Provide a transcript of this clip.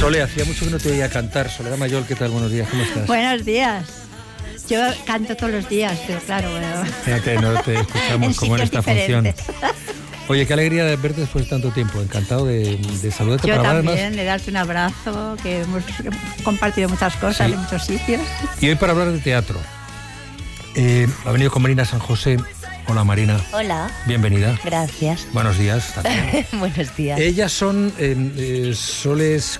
Sole, hacía mucho que no te oía cantar. Soledad Mayol, ¿qué tal? Buenos días, ¿cómo estás? Buenos días. Yo canto todos los días, pero claro, bueno. Fíjate, no te escuchamos como en esta función. Oye, qué alegría de verte después de tanto tiempo. Encantado de saludarte. Yo para hablar también, más. de darte un abrazo, que hemos compartido muchas cosas en muchos sitios. Y hoy para hablar de teatro. Ha venido con Marina San José. Hola, Marina. Hola. Bienvenida. Gracias. Buenos días. También. Buenos días. Ellas son Soles